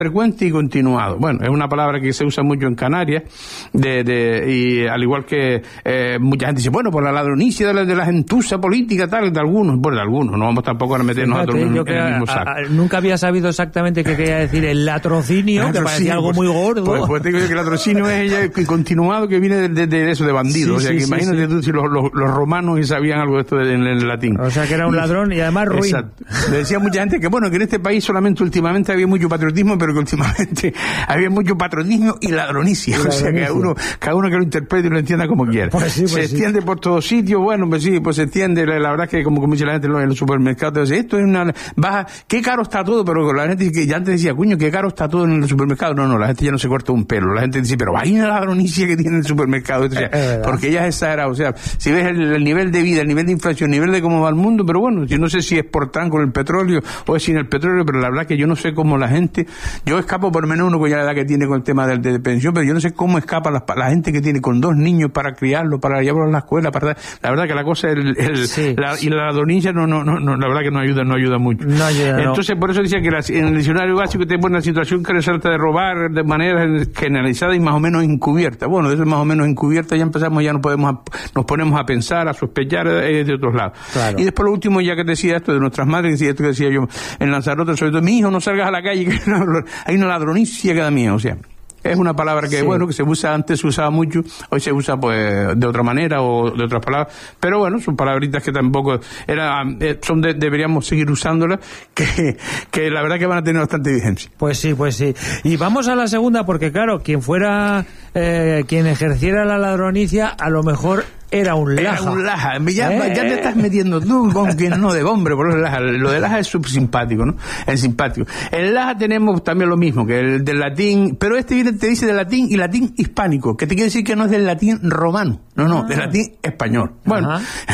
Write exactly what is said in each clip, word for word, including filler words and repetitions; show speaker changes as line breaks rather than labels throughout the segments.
frecuente y continuado. Bueno, es una palabra que se usa mucho en Canarias, de, de, y al igual que eh, mucha gente dice, bueno, por la ladronicia de la, de la gentuza política, tal, de algunos, bueno, de algunos, no vamos tampoco a meternos Fíjate, a todos en, en el mismo saco. A, a,
nunca había sabido exactamente qué quería decir el latrocinio, latrocinio que parecía algo
pues,
muy gordo.
Pues, pues te digo que el latrocinio es ella continuado que viene de, de, de eso, de bandido. Sí, o sea, sí, que sí, imagínate sí. tú si los, los, los romanos y sabían algo de esto de, en el latín.
O sea, que era un ladrón y además ruin.
Exacto. Le decía mucha gente que, bueno, que en este país solamente últimamente había mucho patriotismo, pero que últimamente había mucho patriotismo y ladronicia, y o sea, que cada uno, cada uno que lo interprete y lo entienda como quiera.
Pues sí, pues
se
sí.
extiende por todos sitios, bueno, pues sí, pues se extiende, la, la verdad es que como, como dice la gente en los supermercados, dice, esto es una baja, qué caro está todo, pero la gente que ya antes decía, cuño, qué caro está todo en el supermercado, no, no, la gente ya no se corta un pelo, la gente dice, pero hay una ladronicia que tiene el supermercado, o sea, eh, porque ya es exagerado, o sea, si ves el, el nivel de vida, el nivel de inflación, el nivel de cómo va el mundo, pero bueno, yo no sé si es por tan con el petróleo o es sin el petróleo, pero la verdad que yo no sé cómo la gente, yo escapo por menos uno con ya la edad que tiene con el tema de, de, de pensión, pero yo no sé cómo escapa la, la gente que tiene con dos niños para criarlos, para llevarlos a la escuela, para la verdad que la cosa el, el, sí, la, sí. y la ladronicia no, no, no, no, la verdad que no ayuda, no ayuda mucho.
No ayuda,
Entonces,
no.
por eso decía que la, en el diccionario básico te pone una situación que resalta de robar de manera generalizada y más o menos encubierta. Bueno, de eso más o menos encubierta ya empezamos, ya no podemos, a, nos ponemos a pensar, a sospechar eh, de otros lados.
Claro.
Y después lo último, ya que te decía esto de nuestras madres, decía esto que decía yo en Lanzarote, sobre todo, mi hijo, no salgas a la calle, que hay una ladronicia que da miedo, o sea. Es una palabra que, sí. bueno, que se usa, antes se usaba mucho, hoy se usa, pues, de otra manera o de otras palabras, pero bueno, son palabritas que tampoco, era, son de, deberíamos seguir usándolas, que, que la verdad que van a tener bastante vigencia.
Pues sí, pues sí. Y vamos a la segunda, porque claro, quien fuera, eh, quien ejerciera la ladronicia, a lo mejor era un laja.
Era un laja. Ya,
¿Eh?
ya te estás metiendo tú con quien no de hombre, por el laja. Lo de laja es súper simpático, ¿no? Es simpático. En laja tenemos también lo mismo, que el del latín, pero este viene, te dice de latín y latín hispánico, que te quiere decir que no es del latín romano, no, no, ah. del latín español. Bueno,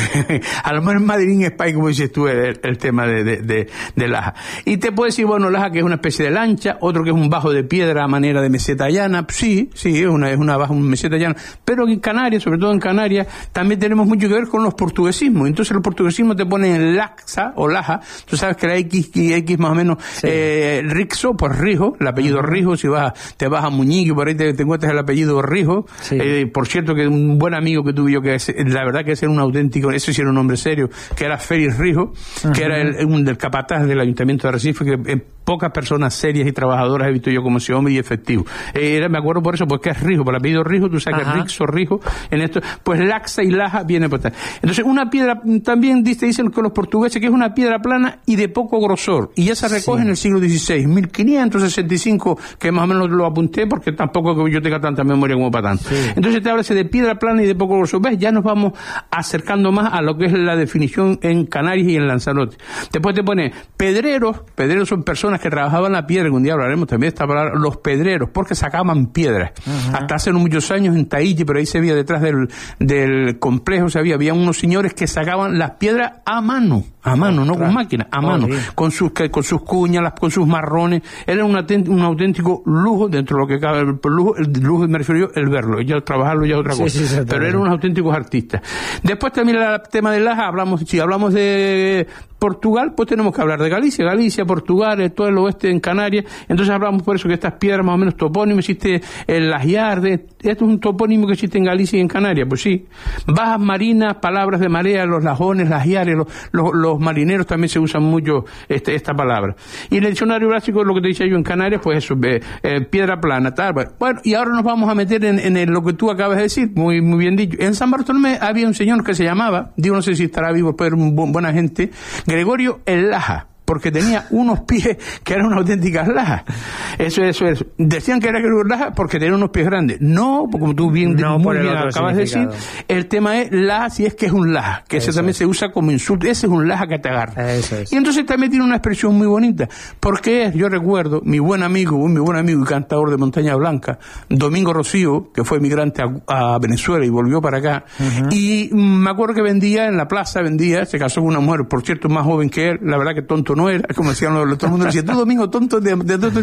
a lo mejor es Madrid España, como dices tú, el, el tema de, de, de, de laja. Y te puede decir, bueno, laja que es una especie de lancha, otro que es un bajo de piedra a manera de meseta llana, sí, sí, es una, es una bajo una meseta llana, pero en Canarias, sobre todo en Canarias, también tenemos mucho que ver con los portuguesismos. Entonces el portuguesismo te pone en laxa o laja, tú sabes que la X y X más o menos, sí. eh, Rixo, pues Rijo, el apellido uh-huh. Rijo, si vas, te vas a Muñique, por ahí te, te encuentras el apellido Rijo, sí. eh, por cierto que un buen amigo que tuve yo, que es, la verdad que es un auténtico, ese sí era un hombre serio, que era Félix Rijo, uh-huh. que era el, un del capataz del Ayuntamiento de Recife, que eh, pocas personas serias y trabajadoras he visto yo como ese hombre y efectivo. Eh, era, me acuerdo por eso, porque es Rijo, por el apellido Rijo, tú sabes Ajá. que es Rixo, Rijo, en esto, pues laxa y laja viene por tal. Entonces, una piedra, también dice, dicen que los portugueses que es una piedra plana y de poco grosor, y ya se recoge sí. en el siglo dieciséis, mil quinientos sesenta y cinco, que más o menos lo apunté, porque tampoco yo tenga tanta memoria como para tanto. Sí. Entonces te habla de piedra plana y de poco grosor. ¿Ves? Ya nos vamos acercando más a lo que es la definición en Canarias y en Lanzarote. Después te pone pedreros, pedreros son personas que trabajaban la piedra, que un día hablaremos también de esta palabra, los pedreros, porque sacaban piedras. Uh-huh. Hasta hace muchos años en Tahiti, pero ahí se veía detrás del, del complejo, se había, había unos señores que sacaban las piedras a mano, a mano, no con máquina, a mano, oh, con sus con sus cuñas, con sus marrones. Era un, un auténtico lujo, dentro de lo que cabe el lujo, el lujo me refiero yo, el verlo, ya trabajarlo ya es otra cosa, sí, sí, pero eran unos auténticos artistas. Después también el tema de laja, hablamos, si hablamos de Portugal, pues tenemos que hablar de Galicia, Galicia, Portugal, todo el oeste en Canarias. Entonces hablamos por eso que estas piedras más o menos topónimos, existe el Las Yardes, esto es un topónimo que existe en Galicia y en Canarias, pues sí. Bajas marinas, palabras de marea, los lajones, las yares, los, los, los marineros también se usan mucho este, esta palabra. Y en el diccionario básico, lo que te decía yo en Canarias, pues eso, eh, eh, piedra plana, tal. Bueno, y ahora nos vamos a meter en, en el, lo que tú acabas de decir, muy, muy bien dicho. En San Bartolomé había un señor que se llamaba, digo, no sé si estará vivo, pero era un bu- buena gente, Gregorio el Laja, porque tenía unos pies que eran unas auténticas lajas. Eso, eso, eso. Decían que era Gregorio Laja porque tenía unos pies grandes. No, como tú bien, no, muy bien acabas de decir, el tema es laja si es que es un laja, que eso ese también es. Se usa como insulto. Ese es un laja que te agarra. Eso es. Y entonces también tiene una expresión muy bonita, porque yo recuerdo, mi buen amigo, mi buen amigo y cantador de Montaña Blanca, Domingo Rocío, que fue migrante a, a Venezuela y volvió para acá, uh-huh. y me acuerdo que vendía en la plaza, vendía, se casó con una mujer, por cierto, más joven que él, la verdad que tonto no era, como decían los, todo el mundo decía, tú Domingo tonto, de, de tonto tienes poco.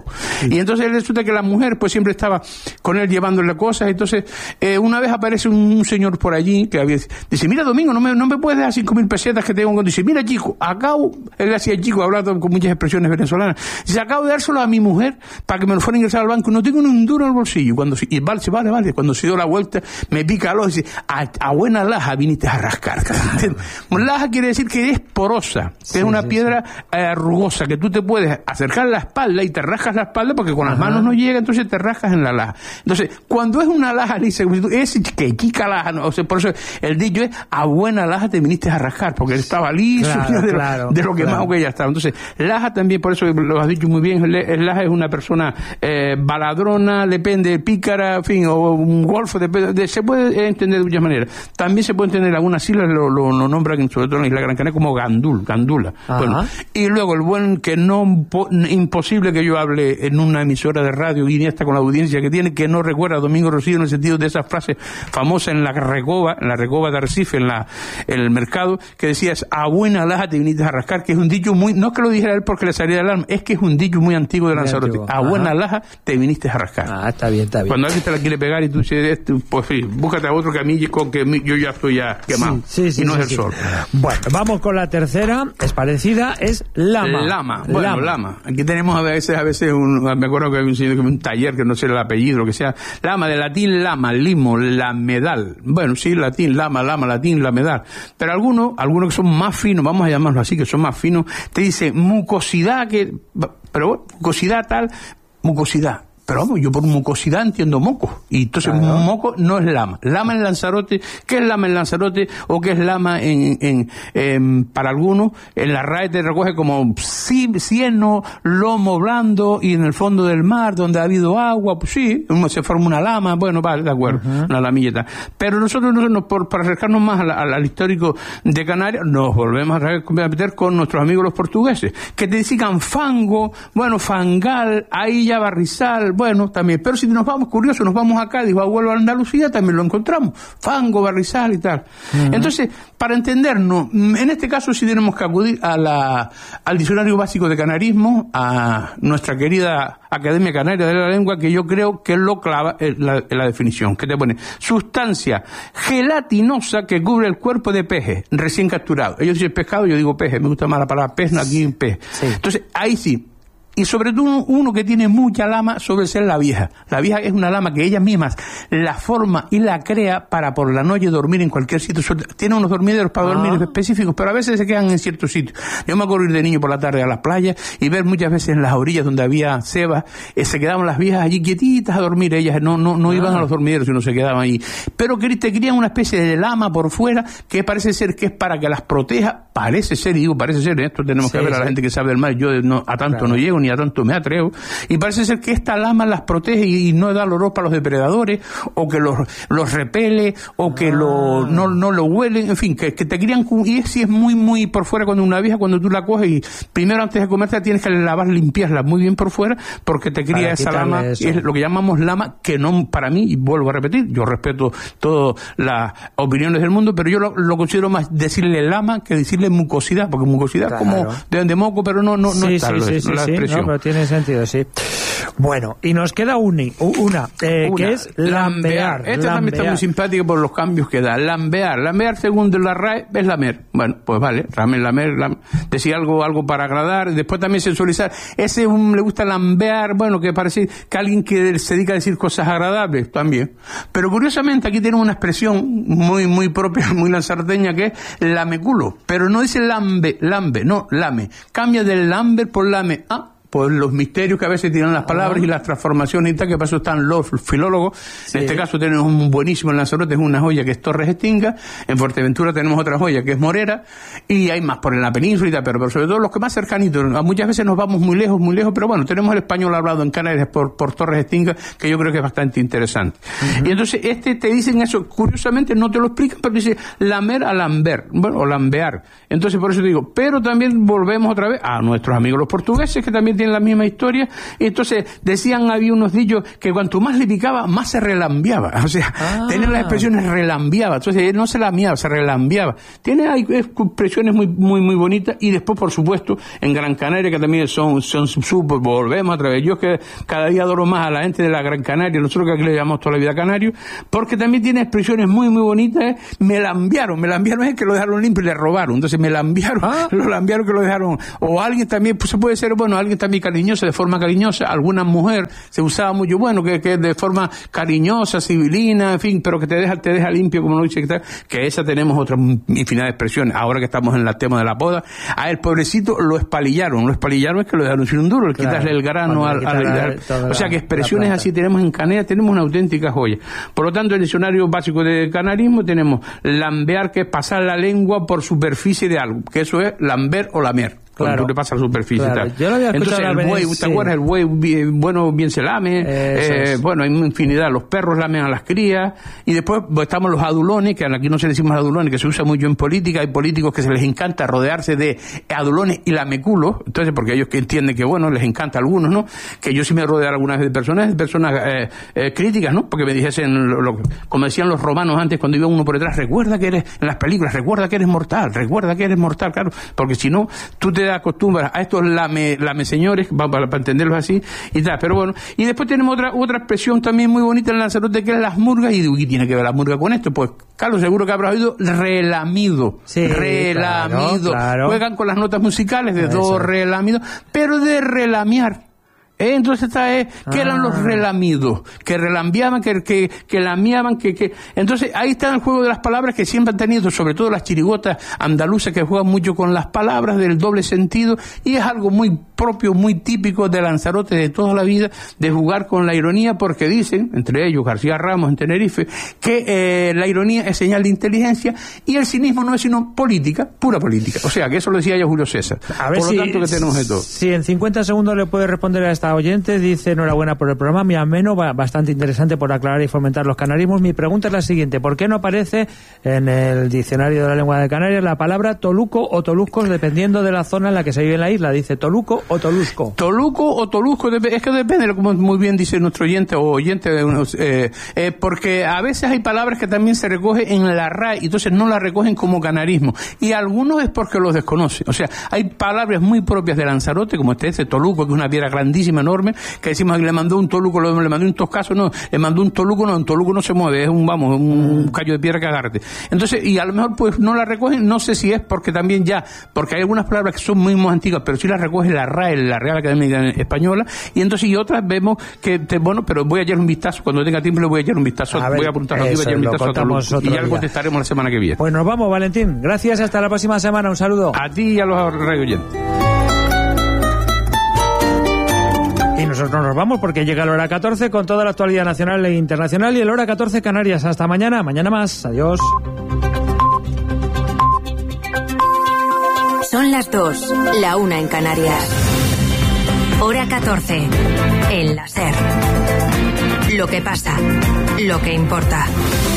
Y entonces resulta que la mujer pues siempre estaba con él llevándole cosas. Entonces eh, una vez aparece un, un señor por allí que había, dice, mira Domingo, no me, no me puedes dar cinco mil pesetas que tengo. Dice, mira chico, acabo, él hacía chico, hablando con muchas expresiones venezolanas, dice, acabo de dárselo a mi mujer para que me lo fuera a ingresar al banco, no tengo ni un duro en el bolsillo. Cuando, y vale, vale, vale, cuando se dio la vuelta, me pica el ojo y dice, a, a buena laja viniste a rascar. Claro. Laja quiere decir que es porosa, que sí, es una sí, piedra sí. Eh, rugosa, que tú te puedes acercar la espalda y te rascas la espalda porque con Ajá. las manos no llega, entonces te rascas en la laja. Entonces, cuando es una laja, le dice, es que chica laja, no, o sea, por eso el dicho es, a buena laja te viniste a rascar, porque él estaba liso
claro,
de,
claro,
lo, de lo quemado claro. que ella estaba. Entonces, laja también, por eso lo has dicho muy bien, laja es una persona eh, baladrona, depende, pícara, en fin, o un golfo, depende, de, se puede entender de muchas maneras. También se puede entender algunas islas, lo, lo, lo nombran, sobre todo en la isla Gran Canaria, como gandul, gandula. Bueno, y luego el buen, que no, po, imposible que yo hable en una emisora de radio, y hasta con la audiencia que tiene, que no recuerda a Domingo Rocío en el sentido de esa frase famosa en la Recoba, en la Recoba de Arrecife, en la en el mercado, que decía, a buena laja te viniste a rascar, que es un dicho muy, no es que lo dijera él porque le salía del alma, es que es un dicho muy antiguo de Lanzarote. A buena Ajá. laja te viniste a rascar.
Ah, está bien, está bien.
Cuando alguien te la quiere pegar y tú dices, pues sí, búscate a otro que a mí, con que yo ya estoy ya quemado. Sí, sí, sí, y no sí, es el sí. sol.
Bueno, vamos con la tercera, es parecida, es lama.
Lama, bueno, lama. lama. Aquí tenemos a veces, a veces, un, me acuerdo que hay un, un taller, que no sé el apellido, lo que sea, lama, de latín lama, limo, lamedal. Bueno, sí, latín, lama, lama, latín, lamedal. Pero algunos, algunos que son más finos, vamos a llamarlos así, que son más finos, te dicen mucosidad, que, pero bueno, mucosidad tal, mucosidad. Pero vamos, yo por mucosidad entiendo moco. Y entonces claro. moco no es lama. Lama en Lanzarote, ¿qué es lama en Lanzarote? O qué es lama en, en, en para algunos, en la R A E te recoge como cieno, lomo blando, y en el fondo del mar, donde ha habido agua, pues sí, uno se forma una lama, bueno, vale, de acuerdo, uh-huh. una lamilleta. Pero nosotros, nosotros por, para acercarnos más al, al, al histórico de Canarias, nos volvemos a meter con nuestros amigos los portugueses, que te dicen fango, bueno, fangal, ahí ya barrizal, bueno, también, pero si nos vamos, curioso, nos vamos a Cádiz o a Huelva, a Andalucía, también lo encontramos, fango, barrizal y tal. Uh-huh. Entonces, para entendernos, en este caso sí tenemos que acudir a la, al Diccionario Básico de Canarismo, a nuestra querida Academia Canaria de la Lengua, que yo creo que lo clava en la, en la definición, que te pone, sustancia gelatinosa que cubre el cuerpo de peje recién capturado. Ellos dicen pescado, yo digo peje, me gusta más la palabra pez, aquí peje. Sí. Entonces, ahí sí. Y sobre todo uno que tiene mucha lama sobre ser la vieja. La vieja es una lama que ellas mismas la forma y la crea para por la noche dormir en cualquier sitio. Tiene unos dormideros para dormir ah. específicos, pero a veces se quedan en ciertos sitios. Yo me acuerdo ir de niño por la tarde a las playas y ver muchas veces en las orillas donde había cebas, eh, se quedaban las viejas allí quietitas a dormir. Ellas no no no ah. iban a los dormideros, sino se quedaban ahí. Pero que te crían una especie de lama por fuera que parece ser que es para que las proteja. Parece ser, y digo parece ser, esto tenemos sí, que ver sí. a la gente que sabe del mar. Yo no, a tanto claro. no llego ni a tanto me atrevo, y parece ser que esta lama las protege y, y no da olor para los depredadores, o que los, los repele, o que ah. lo, no, no lo huelen, en fin, que, que te crían, y si es muy, muy por fuera cuando una vieja, cuando tú la coges y primero antes de comértela tienes que lavar, limpiarla muy bien por fuera, porque te cría esa lama, eso. Es lo que llamamos lama, que no, para mí, y vuelvo a repetir, yo respeto todas las opiniones del mundo, pero yo lo, lo considero más decirle lama que decirle mucosidad, porque mucosidad claro. como de, de moco, pero no, no, no
sí,
está
sí,
lo,
sí,
es,
sí,
la
sí,
expresión.
No, pero tiene sentido, sí. Bueno, y nos queda uni, una, eh, una, que es lambear.
Esta también está muy simpática por los cambios que da. Lambear, lambear según la R A E es lamer. Bueno, pues vale, ramen, lamer, lam, decir algo, algo para agradar, después también sensualizar. Ese un, le gusta lambear, bueno, que parece que alguien que se dedica a decir cosas agradables, también. Pero curiosamente aquí tenemos una expresión muy, muy propia, muy lanzarteña, que es lameculo. Pero no dice lambe, lambe, no, lame. Cambia del lamber por lame. Ah, por los misterios que a veces tienen las palabras uh-huh. y las transformaciones y tal, que para eso están los filólogos. Sí. En este caso tenemos un buenísimo en Lanzarote, es una joya que es Torres Estinga, en Fuerteventura tenemos otra joya que es Morera, y hay más por en la península y tal, pero, pero sobre todo los que más cercanitos, muchas veces nos vamos muy lejos, muy lejos, pero bueno, tenemos el español hablado en Canarias por, por Torres Estinga, que yo creo que es bastante interesante. Uh-huh. Y entonces este te dicen eso, curiosamente no te lo explican, pero dice lamer a lamber, bueno, o lambear. Entonces por eso te digo, pero también volvemos otra vez a nuestros amigos los portugueses, que también tienen tienen la misma historia. Y entonces decían, había unos dichos que cuanto más le picaba, más se relambiaba. O sea, ah. tenían las expresiones relambiaba. Entonces él no se lamiaba, se relambiaba. Tiene hay expresiones muy muy muy bonitas. Y después, por supuesto, en Gran Canaria, que también son son súper, volvemos a través. Yo que cada día adoro más a la gente de la Gran Canaria, nosotros que aquí le llamamos toda la vida canario, porque también tiene expresiones muy muy bonitas. ¿eh? Me lambiaron, me lambiaron es que lo dejaron limpio y le robaron. Entonces me lambiaron, ah. lo lambiaron que lo dejaron. O alguien también, pues puede ser, bueno, alguien también cariñoso, de forma cariñosa. Alguna mujer se usaba mucho, bueno, que, que de forma cariñosa, civilina, en fin, pero que te deja, te deja limpio, como lo dice, que, tal, que esa tenemos otra infinidad de expresiones. Ahora que estamos en el tema de la poda, a el pobrecito lo espalillaron, lo espalillaron es que lo dejaron sin un duro, el claro, quitarle el grano al, al, al, al, o sea que expresiones así tenemos en Canarias, tenemos una auténtica joya. Por lo tanto, el diccionario básico de canarismo tenemos lambear, que es pasar la lengua por superficie de algo, que eso es lamber o lamer. Claro. Cuando tú le pasas la superficie claro. y tal. Yo lo había Entonces el buey, ¿te sí. acuerdas? El buey bien, bueno bien se lame, eh, es. bueno, hay una infinidad, los perros lamen a las crías, y después pues, estamos los adulones, que aquí no se decimos adulones, que se usa mucho en política, hay políticos que se les encanta rodearse de adulones y lameculos, entonces porque ellos que entienden que bueno, les encanta a algunos, ¿no? Que yo sí me rodeo algunas vez de personas, de personas eh, eh, críticas, ¿no? Porque me dijesen, lo, lo, como decían los romanos antes cuando iba uno por detrás, recuerda que eres, en las películas, recuerda que eres mortal, recuerda que eres mortal, claro, porque si no, tú te acostumbras a estos lame, lame señores, para, para, para entenderlos así, y tal, pero bueno, y después tenemos otra otra expresión también muy bonita en Lanzarote, que es las murgas, y digo, ¿qué tiene que ver la murga con esto? Pues, Carlos, seguro que habrás oído relamido, sí, relamido, claro, claro. Juegan con las notas musicales de do, re, la, mi, do, pero de relamiar. ¿Eh? Entonces esta es, ¿qué ah. eran los relamidos? Que relambiaban, que, que, que lamiaban, que, que... Entonces ahí está el juego de las palabras que siempre han tenido, sobre todo las chirigotas andaluzas que juegan mucho con las palabras del doble sentido, y es algo muy propio, muy típico de Lanzarote de toda la vida, de jugar con la ironía, porque dicen, entre ellos García Ramos en Tenerife, que eh, la ironía es señal de inteligencia y el cinismo no es sino política, pura política. O sea, que eso lo decía ya Julio César.
A ver, por si, lo tanto que tenemos de todo. Si en cincuenta segundos le puede responder a esta oyente, dice: enhorabuena por el programa, muy ameno, bastante interesante por aclarar y fomentar los canarismos. Mi pregunta es la siguiente: ¿por qué no aparece en el diccionario de la lengua de Canarias la palabra toluco o toluscos, dependiendo de la zona en la que se vive en la isla? Dice toluco o tolusco. Toluco o tolusco, es que depende, como muy bien dice nuestro oyente o oyente, eh, eh, porque a veces hay palabras que también se recogen en la R A E y entonces no las recogen como canarismo, y algunos es porque los desconocen. O sea, hay palabras muy propias de Lanzarote, como este, este toluco, que es una piedra grandísima, enorme, que decimos que le mandó un toluco, le mandó un toscazo, no, le mandó un toluco, no, un toluco no se mueve, es un, vamos, un callo de piedra que agarrate. Entonces, y a lo mejor pues no la recogen, no sé si es porque también ya, porque hay algunas palabras que son muy, muy antiguas, pero sí las recoge la R A E, la Real Academia Española, y entonces y otras vemos que, te, bueno, pero voy a echar un vistazo, cuando tenga tiempo le voy a echar un vistazo, a ver, voy a apuntar aquí, voy a echar un vistazo a toluco, y ya lo contestaremos la semana que viene. Pues nos vamos, Valentín, gracias, hasta la próxima semana, un saludo. A ti y a los radio oyentes. Y nosotros nos vamos porque llega la hora catorce con toda la actualidad nacional e internacional, y el hora catorce Canarias. Hasta mañana, mañana más. Adiós.
Son las dos, la una en Canarias. Hora catorce, en la SER. Lo que pasa, lo que importa.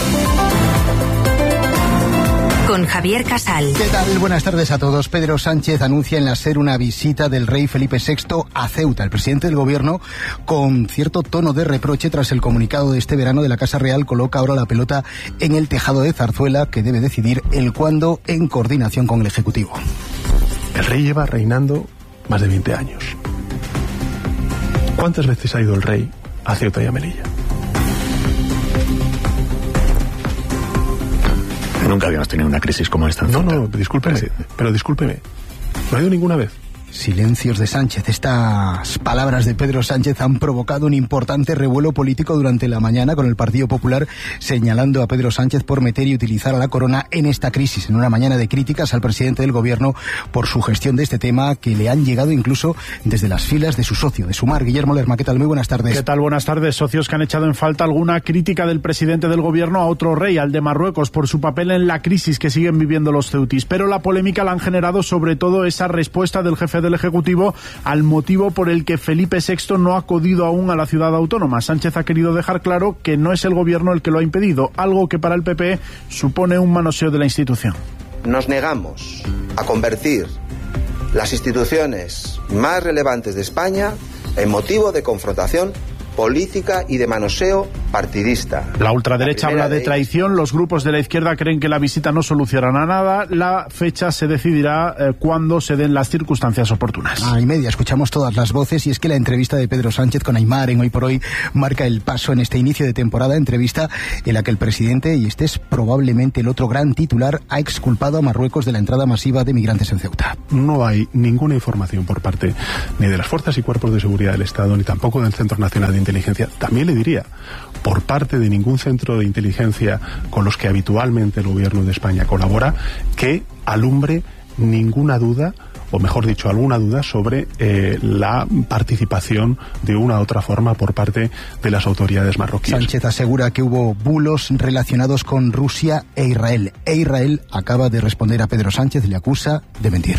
Con Javier Casal.
¿Qué tal? Buenas tardes a todos. Pedro Sánchez anuncia en la SER una visita del rey Felipe sexto a Ceuta. El presidente del gobierno, con cierto tono de reproche tras el comunicado de este verano de la Casa Real, coloca ahora la pelota en el tejado de Zarzuela, que debe decidir el cuándo en coordinación con el Ejecutivo.
El rey lleva reinando más de veinte años. ¿Cuántas veces ha ido el rey a Ceuta y a Melilla?
Nunca habíamos tenido una crisis como esta.
No, no, discúlpeme, pero discúlpeme. No ha ido ninguna vez.
Silencios de Sánchez. Estas palabras de Pedro Sánchez han provocado un importante revuelo político durante la mañana, con el Partido Popular señalando a Pedro Sánchez por meter y utilizar a la corona en esta crisis, en una mañana de críticas al presidente del gobierno por su gestión de este tema, que le han llegado incluso desde las filas de su socio, de Sumar. Guillermo Lerma, ¿qué tal? Muy buenas tardes.
¿Qué tal? Buenas tardes. Socios que han echado en falta alguna crítica del presidente del gobierno a otro rey, al de Marruecos, por su papel en la crisis que siguen viviendo los ceutis. Pero la polémica la han generado sobre todo esa respuesta del jefe del Ejecutivo al motivo por el que Felipe sexto no ha acudido aún a la ciudad autónoma. Sánchez ha querido dejar claro que no es el gobierno el que lo ha impedido, algo que para el P P supone un manoseo de la institución.
Nos negamos a convertir las instituciones más relevantes de España en motivo de confrontación política y de manoseo partidista.
La ultraderecha
La
habla de
de
traición, los grupos de la izquierda creen que la visita no solucionará nada, la fecha se decidirá eh, cuando se den las circunstancias oportunas.
A y media escuchamos todas las voces y es que la entrevista de Pedro Sánchez con Aimar en Hoy por Hoy marca el paso en este inicio de temporada, entrevista en la que el presidente, y este es probablemente el otro gran titular, ha exculpado a Marruecos de la entrada masiva de migrantes en Ceuta.
No hay ninguna información por parte ni de las fuerzas y cuerpos de seguridad del Estado, ni tampoco del Centro Nacional de Inteligencia. También le diría, por parte de ningún centro de inteligencia con los que habitualmente el gobierno de España colabora, que alumbre ninguna duda, o mejor dicho, alguna duda sobre eh, la participación de una u otra forma por parte de las autoridades marroquíes.
Sánchez asegura que hubo bulos relacionados con Rusia e Israel. E Israel acaba de responder a Pedro Sánchez, le acusa de mentir.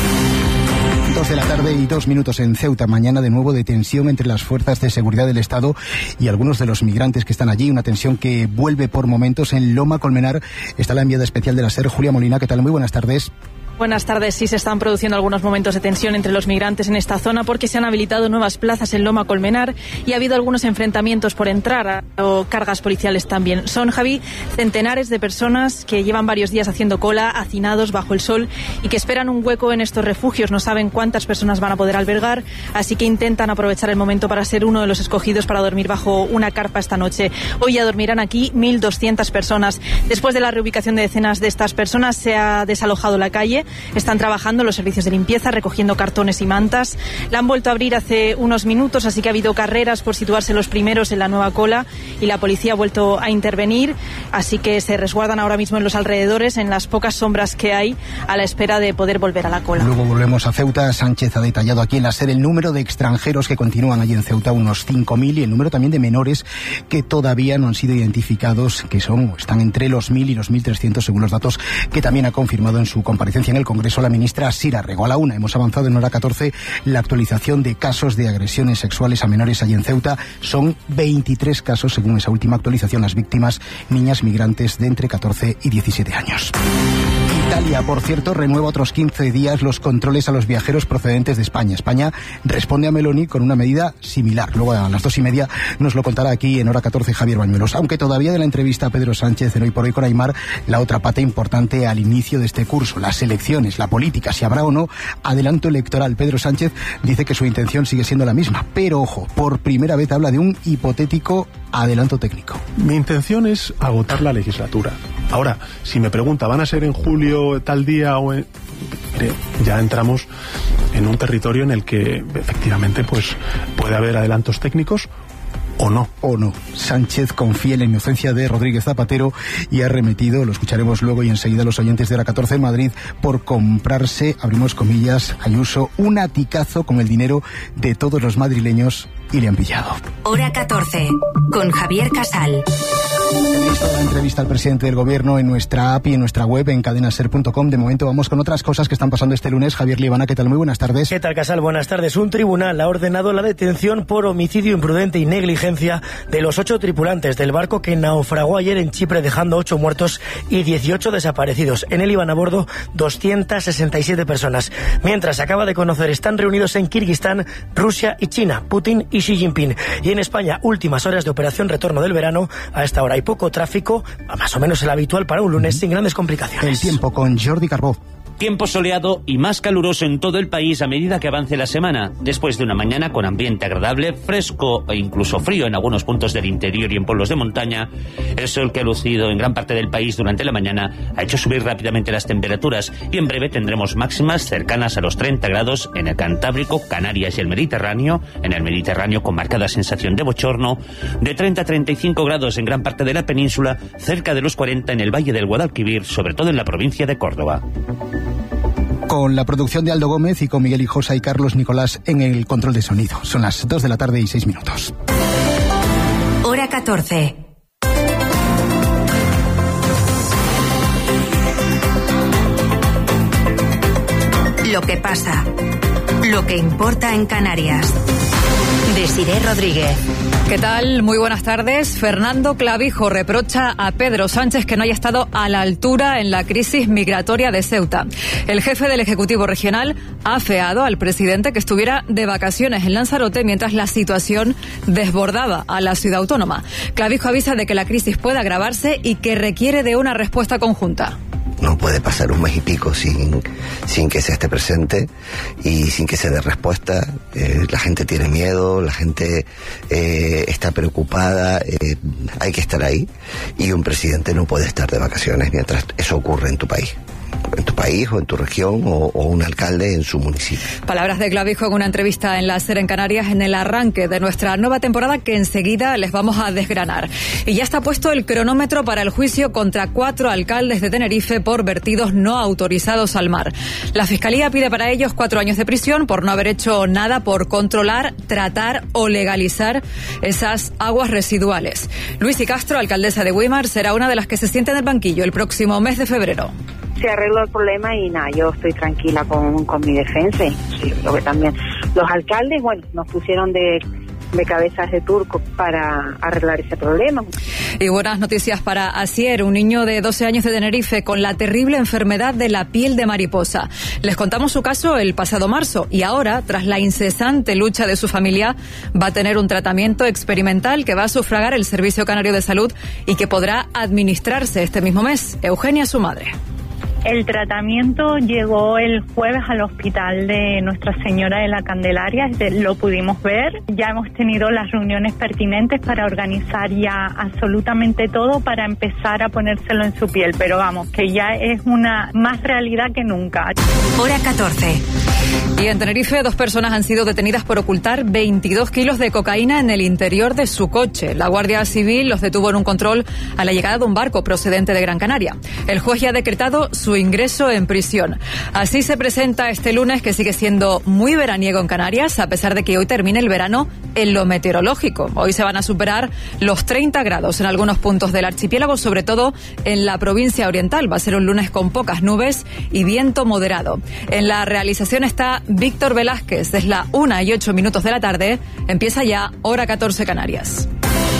Dos de la tarde y dos minutos en Ceuta. Mañana de nuevo de tensión entre las fuerzas de seguridad del Estado y algunos de los migrantes que están allí. Una tensión que vuelve por momentos en Loma Colmenar. Está la enviada especial de la SER, Julia Molina. ¿Qué tal? Muy buenas tardes.
Buenas tardes. Sí, se están produciendo algunos momentos de tensión entre los migrantes en esta zona porque se han habilitado nuevas plazas en Loma Colmenar y ha habido algunos enfrentamientos por entrar o cargas policiales también. Son, Javi, centenares de personas que llevan varios días haciendo cola, hacinados bajo el sol y que esperan un hueco en estos refugios. No saben cuántas personas van a poder albergar, así que intentan aprovechar el momento para ser uno de los escogidos para dormir bajo una carpa esta noche. Hoy ya dormirán aquí mil doscientas personas. Después de la reubicación de decenas de estas personas, se ha desalojado la calle. Están trabajando los servicios de limpieza, recogiendo cartones y mantas. La han vuelto a abrir hace unos minutos, así que ha habido carreras por situarse los primeros en la nueva cola y la policía ha vuelto a intervenir, así que se resguardan ahora mismo en los alrededores, en las pocas sombras que hay, a la espera de poder volver a la cola.
Luego volvemos a Ceuta. Sánchez ha detallado aquí en la SER el número de extranjeros que continúan allí en Ceuta, unos cinco mil, y el número también de menores que todavía no han sido identificados, que son están entre los mil y los mil trescientos según los datos que también ha confirmado en su comparecencia en el Congreso la ministra Sira Rego. A la una hemos avanzado en hora catorce la actualización de casos de agresiones sexuales a menores allí en Ceuta. Son veintitrés casos según esa última actualización. Las víctimas, niñas migrantes de entre catorce y diecisiete años. Italia, por cierto, renueva otros quince días los controles a los viajeros procedentes de España. España responde a Meloni con una medida similar. Luego a las dos y media nos lo contará aquí en hora catorce Javier Bañuelos. Aunque todavía de la entrevista a Pedro Sánchez en Hoy por Hoy con Aimar, la otra pata importante al inicio de este curso, las elecciones, la política, si habrá o no adelanto electoral. Pedro Sánchez dice que su intención sigue siendo la misma, pero ojo, por primera vez habla de un hipotético adelanto técnico.
Mi intención es agotar la legislatura. Ahora, si me pregunta, ¿van a ser en julio tal día o en...? Mire, ya entramos en un territorio en el que efectivamente pues puede haber adelantos técnicos o no.
O no. Sánchez confía en la inocencia de Rodríguez Zapatero y ha remetido, lo escucharemos luego y enseguida, los oyentes de hora catorce en Madrid por comprarse, abrimos comillas, Ayuso, un aticazo con el dinero de todos los madrileños y le han pillado.
Hora catorce, con Javier Casal.
Tenéis toda la entrevista al presidente del gobierno en nuestra app y en nuestra web en cadenaser punto com. De momento vamos con otras cosas que están pasando este lunes. Javier Liebana, ¿qué tal? Muy buenas tardes.
¿Qué tal, Casal? Buenas tardes. Un tribunal ha ordenado la detención por homicidio imprudente y negligencia de los ocho tripulantes del barco que naufragó ayer en Chipre, dejando ocho muertos y dieciocho desaparecidos. En él iban a bordo doscientas sesenta y siete personas. Mientras se acaba de conocer, están reunidos en Kirguistán, Rusia y China, Putin y Xi Jinping. Y en España, últimas horas de operación retorno del verano. A esta hora hay poco tráfico, más o menos el habitual para un lunes, sin grandes complicaciones.
El tiempo con Jordi Carbó.
Tiempo soleado y más caluroso en todo el país a medida que avance la semana. Después de una mañana con ambiente agradable, fresco e incluso frío en algunos puntos del interior y en pueblos de montaña, el sol que ha lucido en gran parte del país durante la mañana ha hecho subir rápidamente las temperaturas y en breve tendremos máximas cercanas a los treinta grados en el Cantábrico, Canarias y el Mediterráneo. En el Mediterráneo con marcada sensación de bochorno, de treinta a treinta y cinco grados en gran parte de la península, cerca de los cuarenta en el Valle del Guadalquivir, sobre todo en la provincia de Córdoba.
Con la producción de Aldo Gómez y con Miguel Hijosa y Carlos Nicolás en el control de sonido. Son las dos de la tarde y seis minutos.
Hora catorce. Lo que pasa. Lo que importa en Canarias. Desiree Rodríguez.
¿Qué tal? Muy buenas tardes. Fernando Clavijo reprocha a Pedro Sánchez que no haya estado a la altura en la crisis migratoria de Ceuta. El jefe del Ejecutivo Regional ha afeado al presidente que estuviera de vacaciones en Lanzarote mientras la situación desbordaba a la ciudad autónoma. Clavijo avisa de que la crisis puede agravarse y que requiere de una respuesta conjunta.
No puede pasar un mes y pico sin, sin que se esté presente y sin que se dé respuesta. Eh, la gente tiene miedo, la gente eh, está preocupada, eh, hay que estar ahí y un presidente no puede estar de vacaciones mientras eso ocurre en tu país. En tu país o en tu región o, o un alcalde en su municipio.
Palabras de Clavijo en una entrevista en la SER en Canarias en el arranque de nuestra nueva temporada que enseguida les vamos a desgranar. Y ya está puesto el cronómetro para el juicio contra cuatro alcaldes de Tenerife por vertidos no autorizados al mar. La Fiscalía pide para ellos cuatro años de prisión por no haber hecho nada por controlar, tratar o legalizar esas aguas residuales. Luis y Castro, alcaldesa de Güímar, será una de las que se siente en el banquillo el próximo mes de febrero.
Se arregló el problema y nada, yo estoy tranquila con, con mi defensa. Sí, lo que también los alcaldes, bueno, nos pusieron de, de cabezas de turco para arreglar ese problema.
Y buenas noticias para Asier, un niño de doce años de Tenerife con la terrible enfermedad de la piel de mariposa. Les contamos su caso el pasado marzo y ahora, tras la incesante lucha de su familia, va a tener un tratamiento experimental que va a sufragar el Servicio Canario de Salud y que podrá administrarse este mismo mes. Eugenia, su madre.
El tratamiento llegó el jueves al hospital de Nuestra Señora de la Candelaria, lo pudimos ver. Ya hemos tenido las reuniones pertinentes para organizar ya absolutamente todo para empezar a ponérselo en su piel, pero vamos, que ya es una más realidad que nunca.
Hora catorce.
Y en Tenerife, dos personas han sido detenidas por ocultar veintidós kilos de cocaína en el interior de su coche. La Guardia Civil los detuvo en un control a la llegada de un barco procedente de Gran Canaria. El juez ya ha decretado su ingreso en prisión. Así se presenta este lunes, que sigue siendo muy veraniego en Canarias, a pesar de que hoy termine el verano en lo meteorológico. Hoy se van a superar los treinta grados en algunos puntos del archipiélago, sobre todo en la provincia oriental. Va a ser un lunes con pocas nubes y viento moderado. En la realización está Víctor Velázquez. Es la una y ocho minutos de la tarde. Empieza ya Hora catorce Canarias.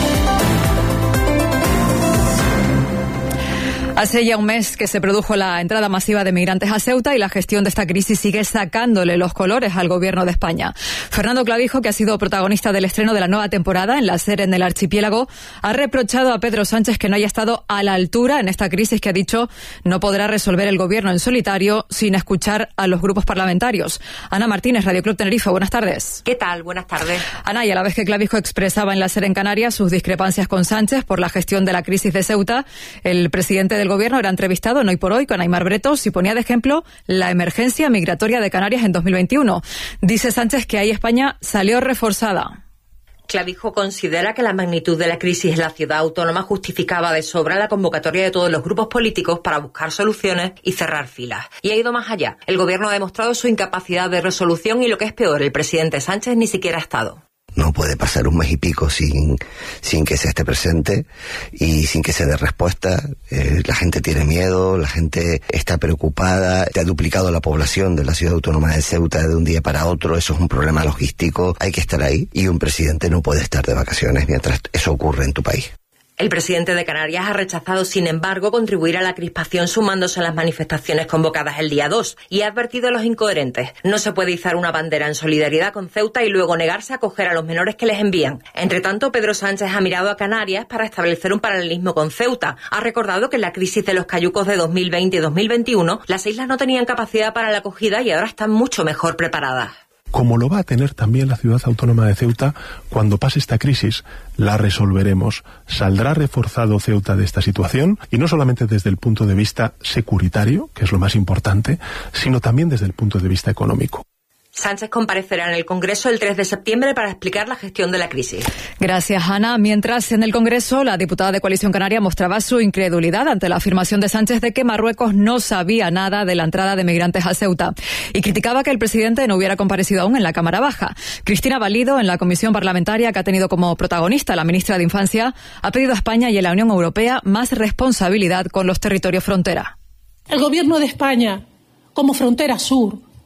Hace ya un mes que se produjo la entrada masiva de migrantes a Ceuta y la gestión de esta crisis sigue sacándole los colores al gobierno de España. Fernando Clavijo, que ha sido protagonista del estreno de la nueva temporada en la SER en el archipiélago, ha reprochado a Pedro Sánchez que no haya estado a la altura en esta crisis que ha dicho no podrá resolver el gobierno en solitario sin escuchar a los grupos parlamentarios. Ana Martínez, Radio Club Tenerife, buenas tardes.
¿Qué tal? Buenas tardes.
Ana, y a la vez que Clavijo expresaba en la SER en Canarias sus discrepancias con Sánchez por la gestión de la crisis de Ceuta, el presidente del gobierno era entrevistado en Hoy por Hoy con Aimar Bretos y ponía de ejemplo la emergencia migratoria de Canarias en dos mil veintiuno. Dice Sánchez que ahí España salió reforzada.
Clavijo considera que la magnitud de la crisis en la ciudad autónoma justificaba de sobra la convocatoria de todos los grupos políticos para buscar soluciones y cerrar filas. Y ha ido más allá. El gobierno ha demostrado su incapacidad de resolución y, lo que es peor, el presidente Sánchez ni siquiera ha estado.
No puede pasar un mes y pico sin, sin que se esté presente y sin que se dé respuesta. Eh, la gente tiene miedo, la gente está preocupada. Se ha duplicado la población de la ciudad autónoma de Ceuta de un día para otro. Eso es un problema logístico. Hay que estar ahí y un presidente no puede estar de vacaciones mientras eso ocurre en tu país.
El presidente de Canarias ha rechazado, sin embargo, contribuir a la crispación sumándose a las manifestaciones convocadas el día dos y ha advertido a los incoherentes. No se puede izar una bandera en solidaridad con Ceuta y luego negarse a acoger a los menores que les envían. Entre tanto, Pedro Sánchez ha mirado a Canarias para establecer un paralelismo con Ceuta. Ha recordado que en la crisis de los cayucos de dos mil veinte y dos mil veintiuno las islas no tenían capacidad para la acogida y ahora están mucho mejor preparadas.
Como lo va a tener también la ciudad autónoma de Ceuta cuando pase esta crisis. La resolveremos. Saldrá reforzado Ceuta de esta situación, y no solamente desde el punto de vista securitario, que es lo más importante, sino también desde el punto de vista económico.
Sánchez comparecerá en el Congreso el tres de septiembre para explicar la gestión de la crisis.
Gracias, Ana. Mientras, en el Congreso, la diputada de Coalición Canaria mostraba su incredulidad ante la afirmación de Sánchez de que Marruecos no sabía nada de la entrada de migrantes a Ceuta y criticaba que el presidente no hubiera comparecido aún en la Cámara Baja. Cristina Valido, en la comisión parlamentaria que ha tenido como protagonista la ministra de Infancia, ha pedido a España y a la Unión Europea más responsabilidad con los territorios frontera.
El Gobierno de España, como frontera sur,